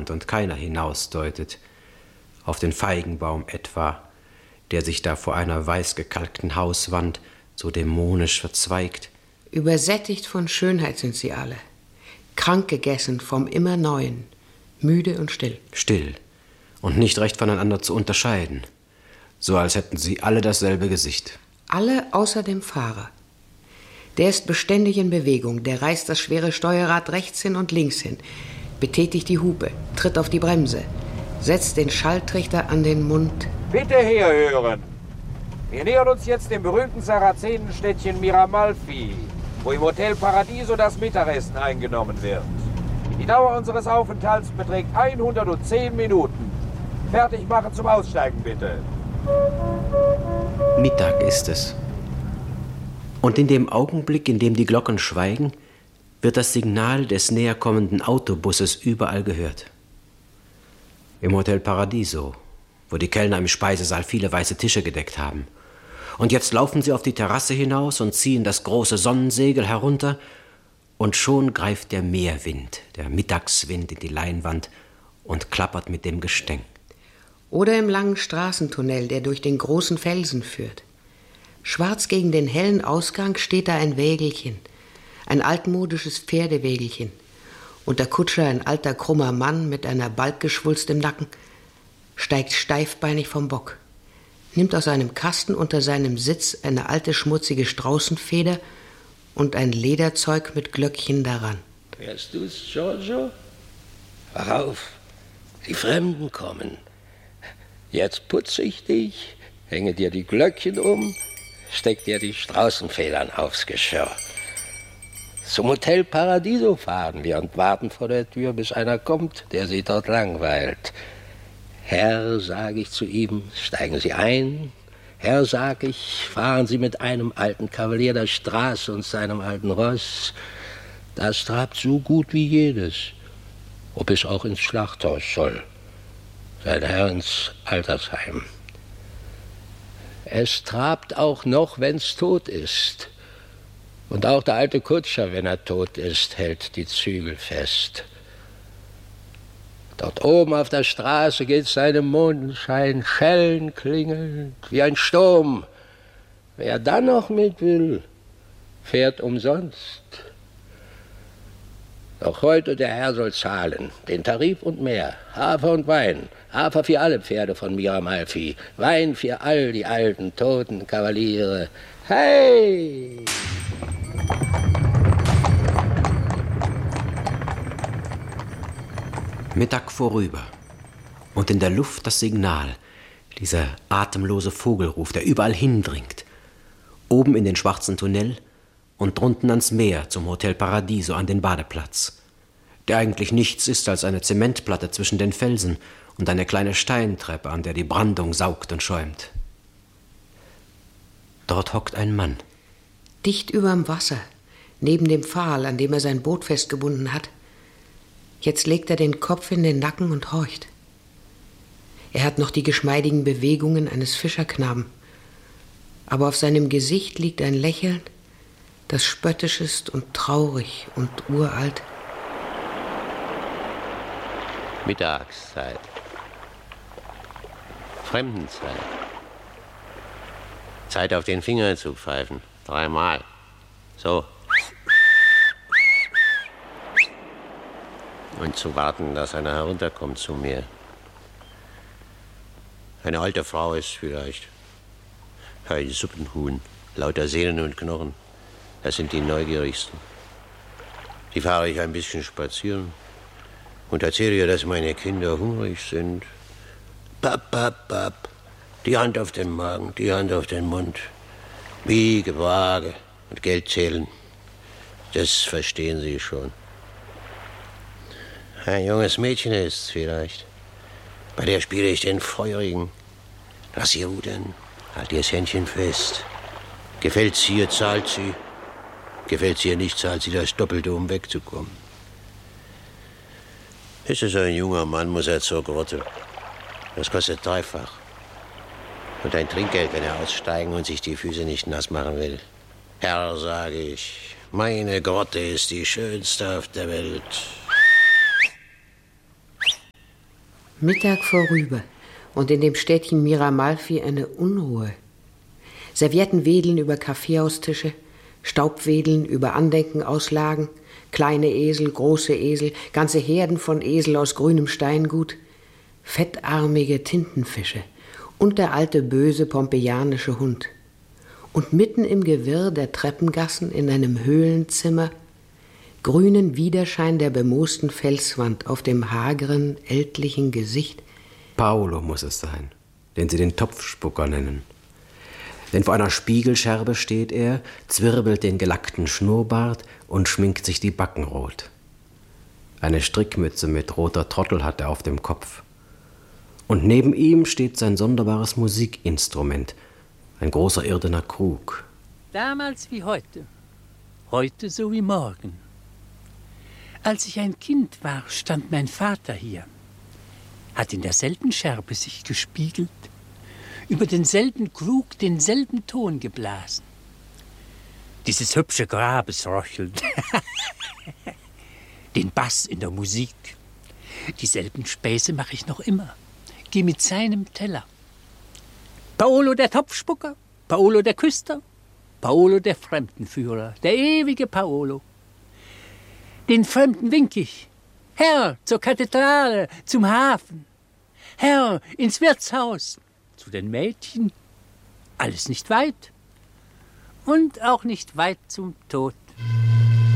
Wand und keiner hinausdeutet, auf den Feigenbaum etwa, der sich da vor einer weiß gekalkten Hauswand so dämonisch verzweigt. Übersättigt von Schönheit sind sie alle, krank gegessen vom immer Neuen, müde und still. Still und nicht recht voneinander zu unterscheiden, so als hätten sie alle dasselbe Gesicht. Alle außer dem Fahrer. Der ist beständig in Bewegung, der reißt das schwere Steuerrad rechts hin und links hin, betätigt die Hupe, tritt auf die Bremse, setzt den Schalltrichter an den Mund. Bitte herhören! Wir nähern uns jetzt dem berühmten Sarazenenstädtchen Miramalfi, wo im Hotel Paradiso das Mittagessen eingenommen wird. Die Dauer unseres Aufenthalts beträgt 110 Minuten. Fertig machen zum Aussteigen, bitte. Mittag ist es. Und in dem Augenblick, in dem die Glocken schweigen, wird das Signal des näherkommenden Autobusses überall gehört. Im Hotel Paradiso, wo die Kellner im Speisesaal viele weiße Tische gedeckt haben. Und jetzt laufen sie auf die Terrasse hinaus und ziehen das große Sonnensegel herunter, und schon greift der Meerwind, der Mittagswind in die Leinwand und klappert mit dem Gestänk. Oder im langen Straßentunnel, der durch den großen Felsen führt. Schwarz gegen den hellen Ausgang steht da ein Wägelchen, ein altmodisches Pferdewägelchen. Und der Kutscher, ein alter, krummer Mann mit einer Balkgeschwulst im Nacken, steigt steifbeinig vom Bock, nimmt aus einem Kasten unter seinem Sitz eine alte, schmutzige Straußenfeder und ein Lederzeug mit Glöckchen daran. Hörst du's, Giorgio? Wach auf, die Fremden kommen. Jetzt putze ich dich, hänge dir die Glöckchen um, steck dir die Straußenfedern aufs Geschirr. Zum Hotel Paradiso fahren wir und warten vor der Tür, bis einer kommt, der sie dort langweilt. Herr, sage ich zu ihm, steigen Sie ein. Herr, sag ich, fahren Sie mit einem alten Kavalier der Straße und seinem alten Ross. Das trabt so gut wie jedes, ob es auch ins Schlachthaus soll. Sein Herr ins Altersheim. Es trabt auch noch, wenn's tot ist. Und auch der alte Kutscher, wenn er tot ist, hält die Zügel fest. Dort oben auf der Straße geht seinem Mondschein Schellen klingelnd wie ein Sturm. Wer dann noch mit will, fährt umsonst. Doch heute der Herr soll zahlen, den Tarif und mehr, Hafer und Wein, Hafer für alle Pferde von Miramalfi, Wein für all die alten, toten Kavaliere. Hey! Mittag vorüber und in der Luft das Signal, dieser atemlose Vogelruf, der überall hindringt. Oben in den schwarzen Tunnel und drunten ans Meer zum Hotel Paradiso an den Badeplatz, der eigentlich nichts ist als eine Zementplatte zwischen den Felsen und eine kleine Steintreppe, an der die Brandung saugt und schäumt. Dort hockt ein Mann. Dicht überm Wasser, neben dem Pfahl, an dem er sein Boot festgebunden hat. Jetzt legt er den Kopf in den Nacken und horcht. Er hat noch die geschmeidigen Bewegungen eines Fischerknaben. Aber auf seinem Gesicht liegt ein Lächeln, das spöttisch ist und traurig und uralt. Mittagszeit. Fremdenzeit. Zeit auf den Finger zu pfeifen. 3-mal. So. Und zu warten, dass einer herunterkommt zu mir. Eine alte Frau ist vielleicht. Ein Suppenhuhn, lauter Sehnen und Knochen. Das sind die Neugierigsten. Die fahre ich ein bisschen spazieren und erzähle ihr, dass meine Kinder hungrig sind. Papp, papp, papp. Die Hand auf den Magen, die Hand auf den Mund. Wiege, Waage und Geld zählen. Das verstehen sie schon. Ein junges Mädchen ist's vielleicht. Bei der spiele ich den Feurigen. Lass ihr rudern, halt ihr das Händchen fest. Gefällt's ihr, zahlt sie. Gefällt's ihr nicht, zahlt sie das Doppelte, um wegzukommen. Ist es ein junger Mann, muss er zur Grotte. Das kostet 3-fach. Und ein Trinkgeld, wenn er aussteigen und sich die Füße nicht nass machen will. Herr, sage ich, meine Grotte ist die schönste auf der Welt. Mittag vorüber und in dem Städtchen Miramalfi eine Unruhe. Servietten wedeln über Kaffeehaustische, Staubwedeln über Andenkenauslagen, kleine Esel, große Esel, ganze Herden von Esel aus grünem Steingut, fettarmige Tintenfische und der alte böse pompeianische Hund. Und mitten im Gewirr der Treppengassen in einem Höhlenzimmer grünen Widerschein der bemoosten Felswand auf dem hageren, ältlichen Gesicht. Paolo muss es sein, den sie den Topfspucker nennen. Denn vor einer Spiegelscherbe steht er, zwirbelt den gelackten Schnurrbart und schminkt sich die Backen rot. Eine Strickmütze mit roter Trottel hat er auf dem Kopf. Und neben ihm steht sein sonderbares Musikinstrument, ein großer irdener Krug. Damals wie heute, heute so wie morgen. Als ich ein Kind war, stand mein Vater hier, hat in derselben Scherbe sich gespiegelt, über denselben Krug denselben Ton geblasen. Dieses hübsche Grabesröcheln, den Bass in der Musik, dieselben Späße mache ich noch immer. Geh mit seinem Teller. Paolo der Topfspucker, Paolo der Küster, Paolo der Fremdenführer, der ewige Paolo. Den Fremden wink ich. Herr, zur Kathedrale, zum Hafen. Herr, ins Wirtshaus, zu den Mädchen. Alles nicht weit und auch nicht weit zum Tod.